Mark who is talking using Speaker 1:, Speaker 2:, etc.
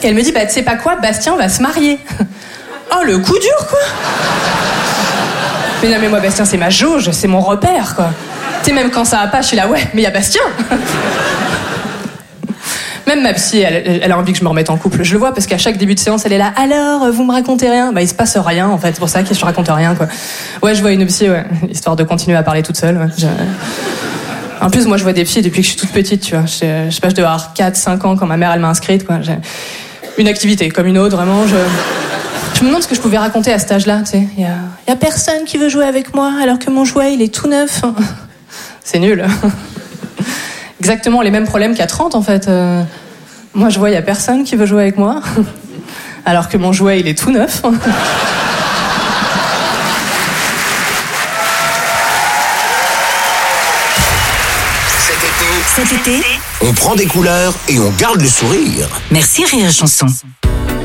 Speaker 1: Et elle me dit, bah tu sais pas quoi, Bastien va se marier. Oh, le coup dur, quoi. Mais non, mais moi, Bastien, c'est ma jauge, c'est mon repère, quoi. Tu sais, même quand ça va pas, je suis là, ouais, mais il y a Bastien. Même ma psy, elle a envie que je me remette en couple. Je le vois parce qu'à chaque début de séance, elle est là, alors, vous me racontez rien? Bah, il se passe rien, en fait, c'est pour ça que je raconte rien, quoi. Ouais, je vois une psy, ouais, histoire de continuer à parler toute seule, ouais. En plus, moi, je vois des psys depuis que je suis toute petite, tu vois. Je sais pas, je devais avoir 4-5 ans quand ma mère, elle m'a inscrite, quoi. J'ai une activité comme une autre, vraiment, je me demande ce que je pouvais raconter à cet âge-là, tu sais. Il y a personne qui veut jouer avec moi, alors que mon jouet, il est tout neuf. C'est nul. Exactement les mêmes problèmes qu'à 30, en fait. Moi, je vois, il y a personne qui veut jouer avec moi, alors que mon jouet, il est tout neuf.
Speaker 2: Cet été, on prend des couleurs et on garde le sourire.
Speaker 3: Merci Rire et Chanson.